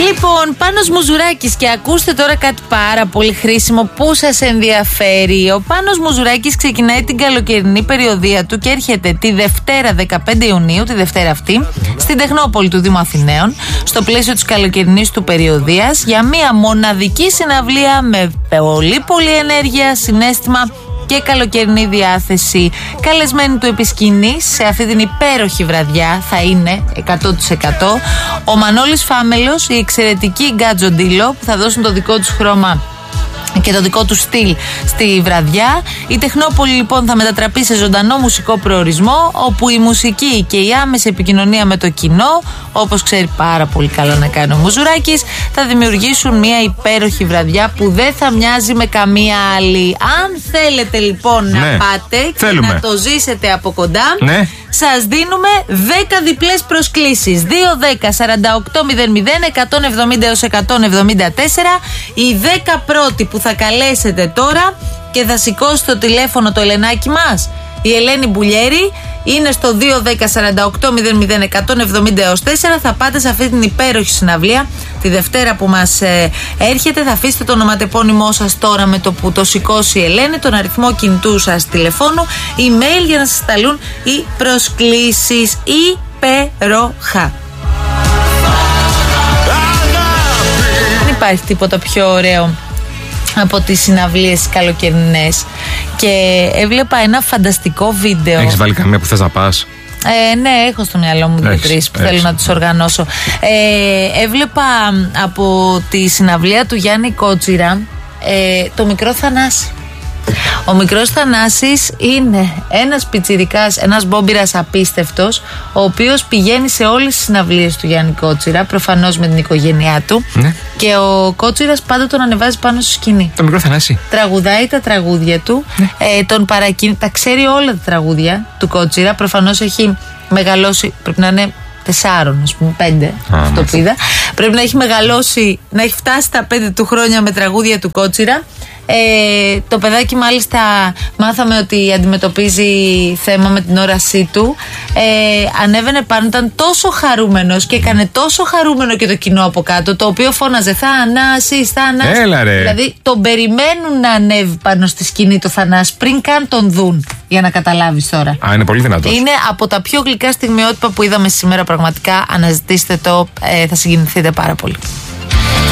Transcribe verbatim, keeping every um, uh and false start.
Λοιπόν, Πάνος Μουζουράκης, και ακούστε τώρα κάτι πάρα πολύ χρήσιμο που σας ενδιαφέρει. Ο Πάνος Μουζουράκης ξεκινάει την καλοκαιρινή περιοδεία του και έρχεται τη Δευτέρα δεκαπέντε Ιουνίου, τη Δευτέρα αυτή, στην Τεχνόπολη του Δήμου Αθηναίων, στο πλαίσιο της καλοκαιρινής του περιοδείας, για μία μοναδική συναυλία με πολύ πολύ ενέργεια, συναίσθημα και καλοκαιρινή διάθεση. Καλεσμένοι του επισκηνής σε αυτή την υπέροχη βραδιά θα είναι εκατό τοις εκατό ο Μανώλης Φάμελος, η εξαιρετική Γκάτζο Ντίλο, που θα δώσουν το δικό τους χρώμα και το δικό του στυλ στη βραδιά. Η Τεχνόπολη λοιπόν θα μετατραπεί σε ζωντανό μουσικό προορισμό, όπου η μουσική και η άμεση επικοινωνία με το κοινό, όπως ξέρει πάρα πολύ καλά να κάνει ο Μουζουράκης, θα δημιουργήσουν μια υπέροχη βραδιά που δεν θα μοιάζει με καμία άλλη. Αν θέλετε λοιπόν ναι. να πάτε Θέλουμε. και να το ζήσετε από κοντά, ναι. σας δίνουμε δέκα διπλές προσκλήσεις. δύο δέκα σαράντα οκτώ μηδέν μηδέν εκατόν εβδομήντα έως εκατόν εβδομήντα τέσσερα. Οι δέκα πρώτοι που θα καλέσετε τώρα και θα σηκώσει το τηλέφωνο το Ελενάκι μας, η Ελένη Μπουλιέρη, είναι στο δύο δέκα σαράντα οκτώ μηδέν μηδέν εκατόν εβδομήντα έως τέσσερα. Θα πάτε σε αυτή την υπέροχη συναυλία τη Δευτέρα που μας ε, έρχεται. Θα αφήσετε το ονοματεπώνυμό σας τώρα με το που το σηκώσει η Ελένη, τον αριθμό κινητού σας τηλεφώνου, email για να σας σταλούν οι προσκλήσεις. Υπέροχα. Δεν υπάρχει τίποτα πιο ωραίο από τις συναυλίες καλοκαιρινές. Και έβλεπα ένα φανταστικό βίντεο. Έχεις βάλει καμία που θες να πας? Ε, ναι, έχω στο μυαλό μου δύο-τρεις που θέλω να τους οργανώσω. Ε, έβλεπα από τη συναυλία του Γιάννη Κότσιρα ε, το μικρό Θανάση. Ο μικρός Θανάσης είναι ένας πιτσιρικάς, ένας μπόμπιρας απίστευτος, ο οποίος πηγαίνει σε όλες τις συναυλίες του Γιάννη Κότσιρα, προφανώς με την οικογένειά του. Ναι. Και ο Κότσιρας πάντα τον ανεβάζει πάνω στο σκηνή. Το μικρό Θανάση. Τραγουδάει τα τραγούδια του, ναι. ε, τον παρακινεί, τα ξέρει όλα τα τραγούδια του Κότσιρα. Προφανώς έχει μεγαλώσει, πρέπει να είναι τεσσάρων, ας πούμε, πέντε, ah, αυτό που είδα. Πρέπει να έχει μεγαλώσει, να έχει φτάσει τα πέντε του χρόνια με τραγούδια του Κότσιρα. Ε, το παιδάκι μάλιστα μάθαμε ότι αντιμετωπίζει θέμα με την όρασή του. ε, Ανέβαινε πάνω, ήταν τόσο χαρούμενος και έκανε τόσο χαρούμενο και το κοινό από κάτω, το οποίο φώναζε Θανάσης, Θανάσης. Έλα ρε. Δηλαδή τον περιμένουν να ανέβει πάνω στη σκηνή το Θανάση πριν καν τον δουν, για να καταλάβεις τώρα. Α, είναι πολύ δυνατός. Είναι από τα πιο γλυκά στιγμιότυπα που είδαμε σήμερα, πραγματικά. Αναζητήστε το, ε, θα συγκινηθείτε πάρα πολύ.